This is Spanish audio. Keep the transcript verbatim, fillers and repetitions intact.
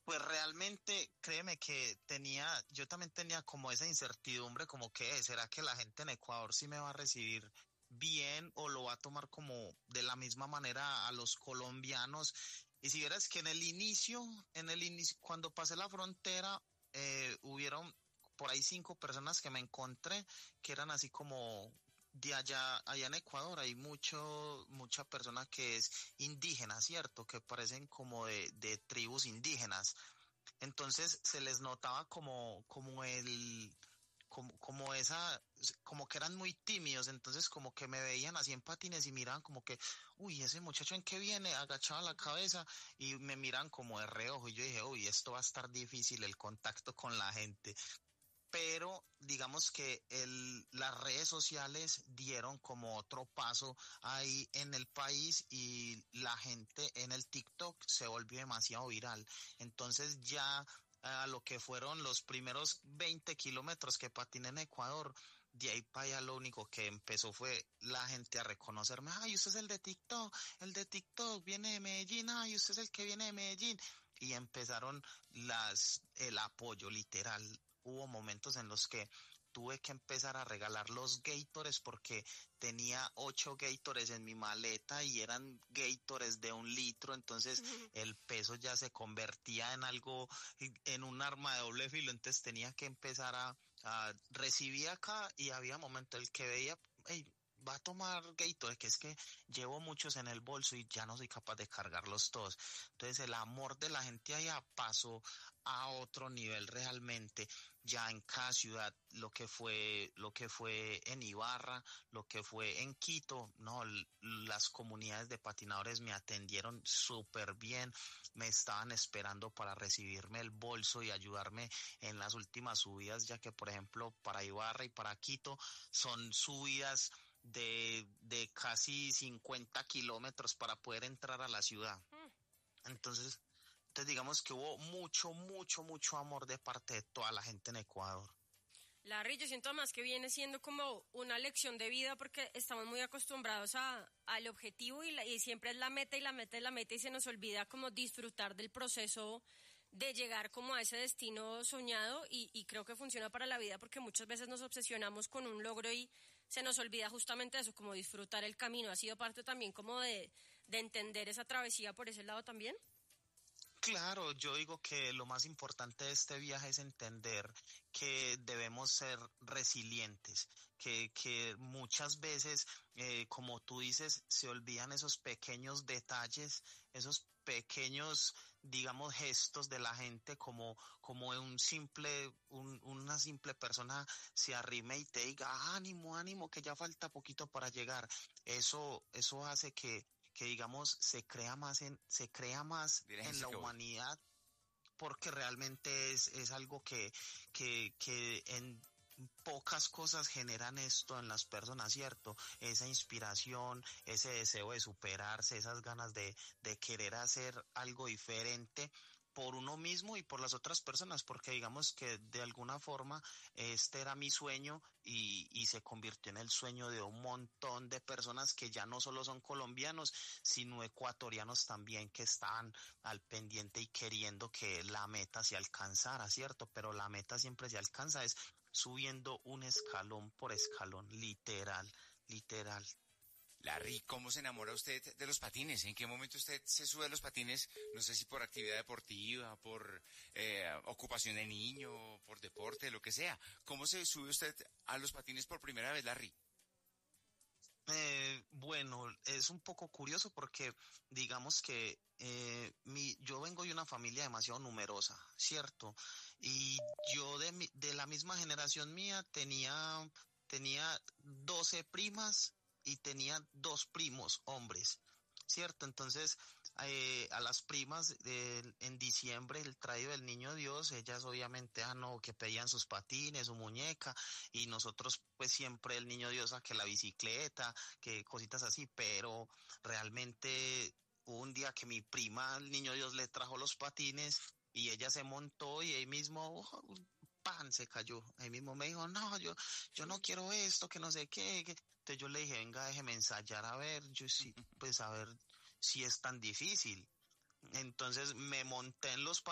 Pues realmente, créeme que tenía, yo también tenía como esa incertidumbre, como que, ¿será que la gente en Ecuador sí me va a recibir bien o lo va a tomar como de la misma manera a los colombianos? Y si vieras que en el inicio, en el inicio, cuando pasé la frontera, eh, hubieron por ahí cinco personas que me encontré que eran así como de allá, allá en Ecuador hay mucho, mucha persona que es indígena, ¿cierto? Que parecen como de, de tribus indígenas. Entonces se les notaba como, como el, como, como esa, como que eran muy tímidos, entonces como que me veían así en patines y miraban como que, uy, ese muchacho en qué viene, agachaban la cabeza y me miran como de reojo y yo dije, uy, esto va a estar difícil el contacto con la gente. Pero digamos que el, las redes sociales dieron como otro paso ahí en el país y la gente en el TikTok se volvió demasiado viral. Entonces ya a lo que fueron los primeros veinte kilómetros que patiné en Ecuador, de ahí para allá lo único que empezó fue la gente a reconocerme, ay, usted es el de TikTok, el de TikTok viene de Medellín, ay, usted es el que viene de Medellín. Y empezaron las, el apoyo literal. Hubo momentos en los que tuve que empezar a regalar los Gatorades porque tenía ocho Gatorades en mi maleta y eran Gatorades de un litro, entonces el peso ya se convertía en algo, en un arma de doble filo, entonces tenía que empezar a, a recibir acá y había momentos en el que veía, hey, va a tomar Gatorade, que es que llevo muchos en el bolso y ya no soy capaz de cargarlos todos. Entonces el amor de la gente allá pasó a otro nivel realmente, ya en cada ciudad, lo que fue, lo que fue en Ibarra, lo que fue en Quito, no, l- las comunidades de patinadores me atendieron súper bien, me estaban esperando para recibirme el bolso y ayudarme en las últimas subidas, ya que por ejemplo para Ibarra y para Quito son subidas de, de casi cincuenta kilómetros para poder entrar a la ciudad. Mm. Entonces, entonces digamos que hubo mucho, mucho, mucho amor de parte de toda la gente en Ecuador. Larry, yo siento más que viene siendo como una lección de vida porque estamos muy acostumbrados a, al objetivo y, la, y siempre es la meta y la meta es la meta y se nos olvida como disfrutar del proceso de llegar como a ese destino soñado y, y creo que funciona para la vida porque muchas veces nos obsesionamos con un logro y se nos olvida justamente eso, como disfrutar el camino. ¿Ha sido parte también como de, de entender esa travesía por ese lado también? Claro, yo digo que lo más importante de este viaje es entender que debemos ser resilientes, que, que muchas veces, eh, como tú dices, se olvidan esos pequeños detalles, esos pequeños, digamos, gestos de la gente, como, como un simple, un, una simple persona se arrime y te diga, ánimo, ánimo, que ya falta poquito para llegar. Eso, eso hace que que digamos se crea más en, se crea más Dile, en gente la que voy. humanidad porque realmente es, es algo que, que, que en pocas cosas generan esto en las personas, ¿cierto? Esa inspiración, ese deseo de superarse, esas ganas de, de querer hacer algo diferente por uno mismo y por las otras personas, porque digamos que de alguna forma este era mi sueño y, y se convirtió en el sueño de un montón de personas que ya no solo son colombianos, sino ecuatorianos también que estaban al pendiente y queriendo que la meta se alcanzara, ¿cierto? Pero la meta siempre se alcanza, es subiendo un escalón por escalón, literal, literal. Larry, ¿cómo se enamora usted de los patines? ¿En qué momento usted se sube a los patines? No sé si por actividad deportiva, por eh, ocupación de niño, por deporte, lo que sea. ¿Cómo se sube usted a los patines por primera vez, Larry? Eh, bueno, es un poco curioso porque digamos que eh, mi, yo vengo de una familia demasiado numerosa, ¿cierto? Y yo de, mi, de la misma generación mía tenía, tenía doce primas y tenía dos primos hombres, ¿cierto? Entonces, eh, a las primas eh, en diciembre, el traído del niño Dios, ellas obviamente, ah, no, que pedían sus patines, su muñeca, y nosotros pues siempre el niño Dios a que la bicicleta, que cositas así, pero realmente hubo un día que mi prima, el niño Dios le trajo los patines y ella se montó y ahí mismo, oh, pan, se cayó. Ahí mismo me dijo, no, yo, yo no quiero esto, que no sé qué. que-". Entonces yo le dije, venga, déjeme ensayar a ver, yo sí, pues a ver si es tan difícil. Entonces me monté en los